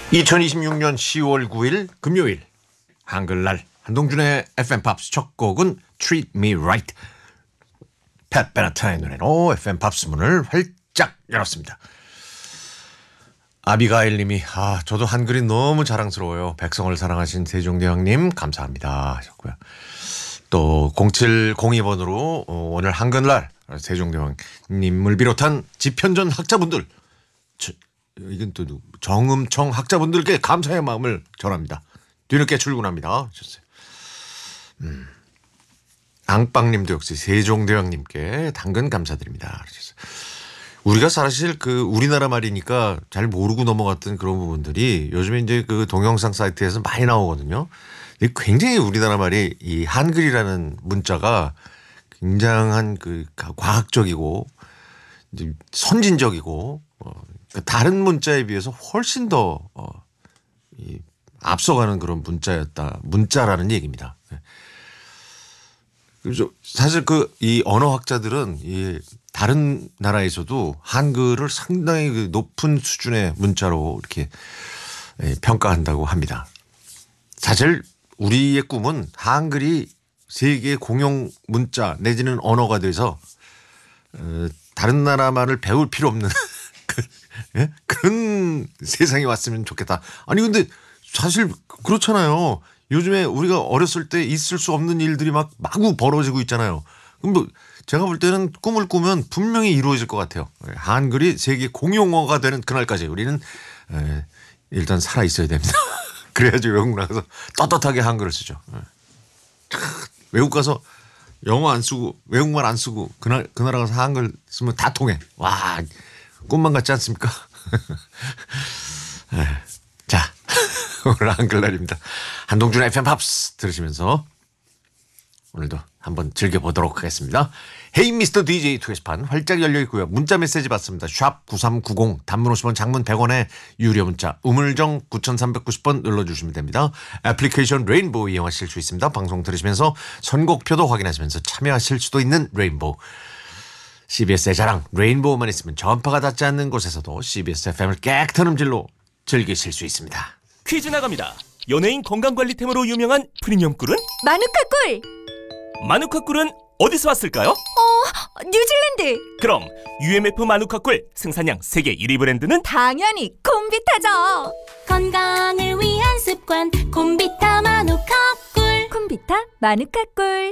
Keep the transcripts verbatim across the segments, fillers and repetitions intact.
이천이십육 년 시월 구일 금요일 한글날 한동준의 에프엠 팝스 첫 곡은 Treat Me Right, 팻 베네타의 노래로 에프엠 팝스 문을 활짝 열었습니다. 아비가일 님이 아 저도 한글이 너무 자랑스러워요. 백성을 사랑하신 세종대왕님 감사합니다 하셨고요. 또 공칠공이 번으로 어, 오늘 한글날 세종대왕님을 비롯한 집현전 학자분들, 저, 이건 또 정음청 학자분들께 감사의 마음을 전합니다. 뒤늦게 출근합니다 하셨어요. 음. 앙빵님도 역시 세종대왕님께 당근 감사드립니다 하셨어요. 우리가 사실 그 우리나라 말이니까 잘 모르고 넘어갔던 그런 부분들이 요즘에 이제 그 동영상 사이트에서 많이 나오거든요. 굉장히 우리나라 말이 이 한글이라는 문자가 굉장한 그 과학적이고 이제 선진적이고 어, 다른 문자에 비해서 훨씬 더 어, 이 앞서가는 그런 문자였다. 문자라는 얘기입니다. 그래서 사실 그 이 언어학자들은 이 다른 나라에서도 한글을 상당히 그 높은 수준의 문자로 이렇게 평가한다고 합니다. 사실 우리의 꿈은 한글이 세계 공용 문자 내지는 언어가 돼서 다른 나라 말을 배울 필요 없는 예? 그런 세상이 왔으면 좋겠다. 아니 근데 사실 그렇잖아요. 요즘에 우리가 어렸을 때 있을 수 없는 일들이 막 마구 벌어지고 있잖아요. 그럼 뭐 제가 볼 때는 꿈을 꾸면 분명히 이루어질 것 같아요. 한글이 세계 공용어가 되는 그날까지 우리는 일단 살아 있어야 됩니다. 그래야지 외국 나가서 떳떳하게 한글을 쓰죠. 외국 가서 영어 안 쓰고 외국말 안 쓰고 그날 그 나라 가서 한글 쓰면 다 통해. 와 꿈만 같지 않습니까? 자 오늘 한글날입니다. 한동준의 에프엠 팝스 들으시면서 오늘도 한번 즐겨보도록 하겠습니다. 헤이 미스터 디제이 투게시판 활짝 열려있고요. 문자 메시지 받습니다. 샵 구삼구공 단문 오십 원 장문 백 원에 유료 문자 우물정 구삼구공 번 눌러주시면 됩니다. 애플리케이션 레인보우 이용하실 수 있습니다. 방송 들으시면서 선곡표도 확인하시면서 참여하실 수도 있는 레인보우. 씨비에스의 자랑 레인보우만 있으면 전파가 닿지 않는 곳에서도 씨비에스 에프엠을 깨끗한 음질로 즐기실 수 있습니다. 퀴즈 나갑니다. 연예인 건강관리템으로 유명한 프리미엄 꿀은? 마누카 꿀! 마누카 꿀은 어디서 왔을까요? 어, 뉴질랜드! 그럼 유엠에프 마누카 꿀 생산량 세계 일 위 브랜드는? 당연히 콤비타죠! 건강을 위한 습관 콤비타 마누카 꿀. 콤비타 마누카 꿀.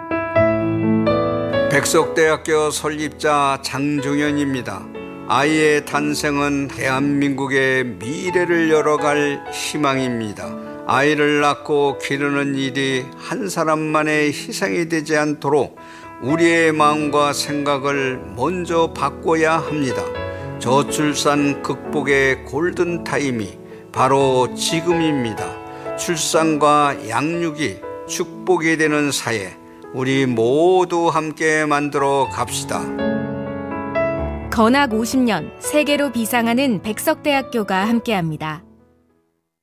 백석대학교 설립자 장종현입니다. 아이의 탄생은 대한민국의 미래를 열어갈 희망입니다. 아이를 낳고 기르는 일이 한 사람만의 희생이 되지 않도록 우리의 마음과 생각을 먼저 바꿔야 합니다. 저출산 극복의 골든타임이 바로 지금입니다. 출산과 양육이 축복이 되는 사회, 우리 모두 함께 만들어 갑시다. 건학 오십 년 세계로 비상하는 백석대학교가 함께합니다.